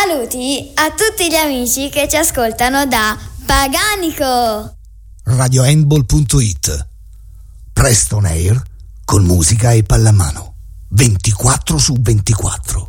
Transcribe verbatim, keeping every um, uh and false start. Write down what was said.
Saluti a tutti gli amici che ci ascoltano da Paganico. radio handball punto it. Presto on air con musica e pallamano ventiquattro su ventiquattro.